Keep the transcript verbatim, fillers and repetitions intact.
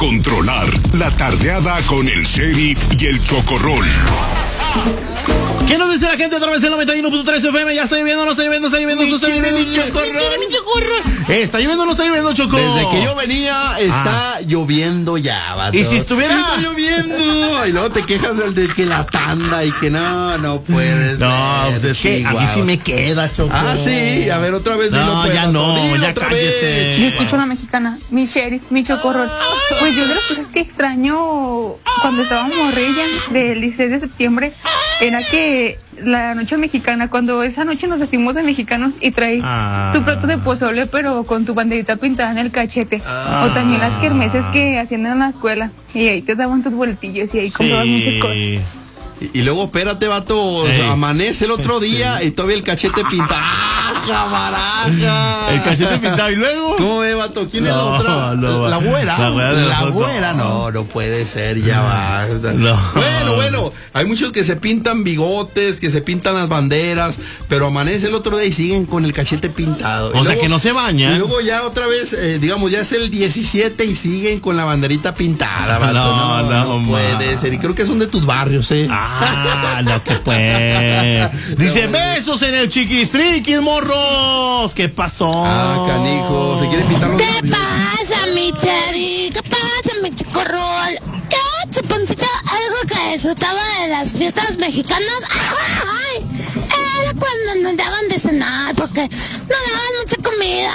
Controlar la tardeada con el Sheriff y el Chocorrol. ¿Qué nos dice la gente a través del noventa y uno punto tres F M? Ya está lloviendo, no está lloviendo, está lloviendo, no está lloviendo, está lloviendo, no está lloviendo, Choco. Desde que yo venía, está ah. lloviendo ya, vato. Y si estuviera está lloviendo, y luego te quejas del de que la tanda y que no, no puedes. No, pues es que a mí sí me queda, Choco. Ah, sí, a ver, otra vez. No, dilo, pues, ya no, ya otra cállese. vez. Yo escucho a la mexicana, mi Sheriff, mi Chocorrol. Pues yo de las cosas que extraño cuando estábamos morrilla del dieciséis de septiembre era que la noche mexicana, cuando esa noche nos vestimos de mexicanos y traes ah. tu plato de pozole pero con tu banderita pintada en el cachete, ah. o también las kermeses que hacían en la escuela y ahí te daban tus boletillos y ahí sí. comprabas muchas cosas. Y, y luego, espérate, vato, hey. amanece el otro día sí. y todavía el cachete pintado. ¡Baraja, baraja! El cachete pintado, ¿y luego? ¿Cómo ve, vato? ¿Quién no, es la otra? No, ¿La güera? La güera, la güera no, no puede ser, ya va. No. Bueno, bueno, hay muchos que se pintan bigotes, que se pintan las banderas, pero amanece el otro día y siguen con el cachete pintado. O y sea, luego, que no se bañan. Y luego ya otra vez, eh, digamos, ya es el diecisiete y siguen con la banderita pintada, vato. No, no, no, no puede ser. Y creo que son de tus barrios, ¿eh? Ah, no que pues. Dice, besos en el chiquistriquis, morros. ¿Qué pasó? Ah, canijo. ¿Se quiere pintar los ¿Qué barrios? Pasa, mi Cheri? ¿Qué pasa, mi Chocorrol? Yo, chuponcito, algo que disfrutaba de las fiestas mexicanas. ¡Ay! Era cuando nos daban de cenar, porque no daban